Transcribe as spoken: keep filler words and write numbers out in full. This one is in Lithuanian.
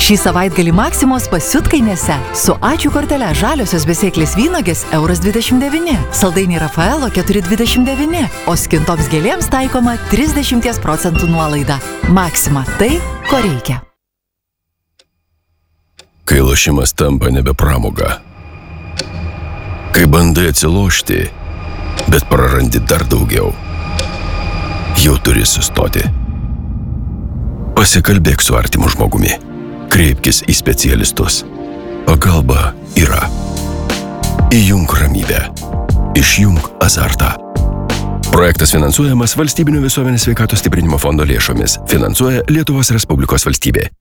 Šį savaitgalį Maksimos pasiutkainėse su ačiū kortele žaliosios besėklės vynogės euras dvidešimt devyni, saldainiai Rafaelo keturi dvidešimt devyni, o skintoms gėlėms taikoma trisdešimt procentų nuolaida. Maksima – tai, ko reikia. Kai lošimas tampa nebe pramoga. Kai bandai atsilošti, bet prarandi dar daugiau. Jau turi sustoti. Pasikalbėk su artimu žmogumi. Kreipkis į specialistus. Pagalba yra. Įjunk ramybę. Išjunk azartą. Projektas finansuojamas Valstybinio visuomenės sveikatos stiprinimo fondo lėšomis. Finansuoja Lietuvos Respublikos valstybė.